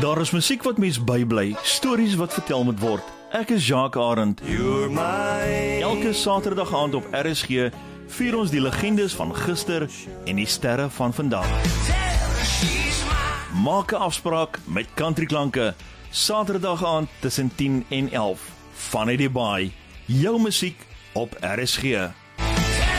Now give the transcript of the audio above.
Daar is musiek wat mens bybly, stories wat vertel moet word. Ek is Jacques Arend. Elke Saterdag aand op RSG vier ons die legendes van gister en die sterre van vandag. Maak 'n afspraak met Country Klanke, Saterdag aand tussen 10 en 11. Vanuit die baai, jou musiek op RSG.